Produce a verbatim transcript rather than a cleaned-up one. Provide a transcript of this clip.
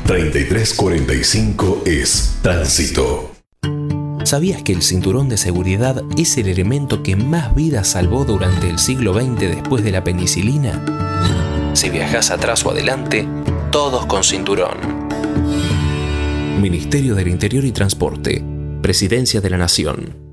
treinta y tres cuarenta y cinco es Tránsito. ¿Sabías que el cinturón de seguridad es el elemento que más vidas salvó durante el siglo veinte después de la penicilina? Si viajas atrás o adelante, todos con cinturón. Ministerio del Interior y Transporte, Presidencia de la Nación.